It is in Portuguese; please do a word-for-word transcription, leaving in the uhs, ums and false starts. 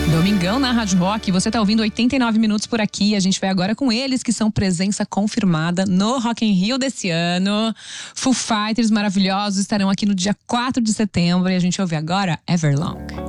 Domingão na Rádio Rock, você tá ouvindo oitenta e nove minutos por aqui. A gente vai agora com eles, que são presença confirmada no Rock in Rio desse ano. Foo Fighters maravilhosos estarão aqui no dia quatro de setembro e a gente ouve agora Everlong.